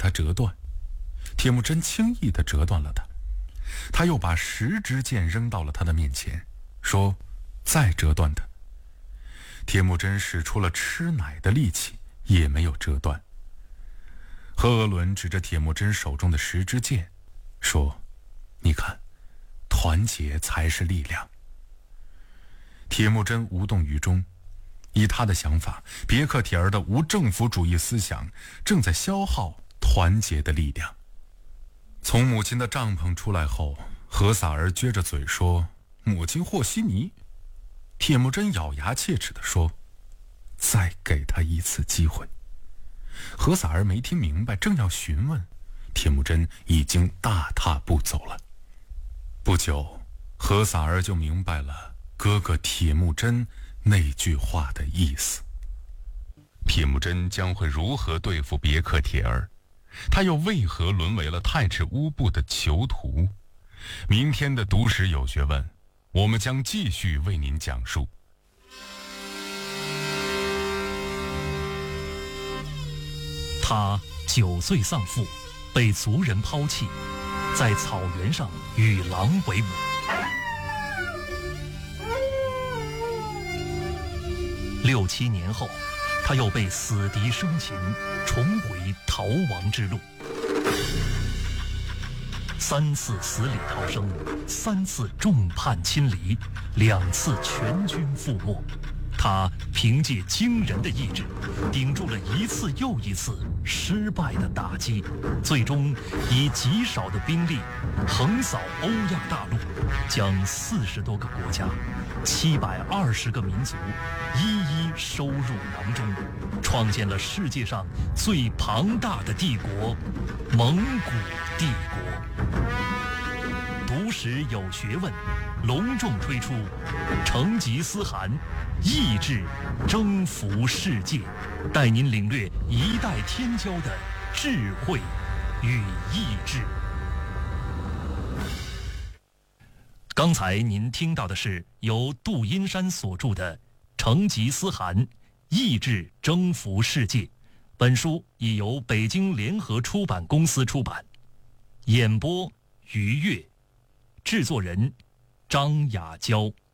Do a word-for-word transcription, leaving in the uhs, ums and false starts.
它折断。铁木真轻易地折断了它，他又把十支箭扔到了他的面前，说：“再折断它。”铁木真使出了吃奶的力气，也没有折断。何额伦指着铁木真手中的十支箭，说：“你看，团结才是力量。”铁木真无动于衷，以他的想法，别克铁儿的无政府主义思想正在消耗团结的力量。从母亲的帐篷出来后，何萨儿撅着嘴说：“母亲和稀泥。”铁木真咬牙切齿地说：“再给他一次机会。”何萨儿没听明白，正要询问，铁木真已经大踏步走了。不久，何萨儿就明白了哥哥铁木真那句话的意思。铁木真将会如何对付别克铁儿？他又为何沦为了太赤乌部的囚徒？明天的读史有学问，我们将继续为您讲述。 他九岁丧父，被族人抛弃，在草原上与狼为伍。六七年后，他又被死敌生擒，重回逃亡之路。三次死里逃生，三次众叛亲离，两次全军覆没。他凭借惊人的意志，顶住了一次又一次失败的打击，最终以极少的兵力横扫欧亚大陆，将四十多个国家、七百二十个民族一一收入囊中，创建了世界上最庞大的帝国——蒙古帝国。读史有学问，隆重推出成吉思汗意志征服世界，带您领略一代天骄的智慧与意志。刚才您听到的是由杜阴山所著的《成吉思汗意志征服世界》，本书已由北京联合出版公司出版。演播：于越，制作人张雅娇。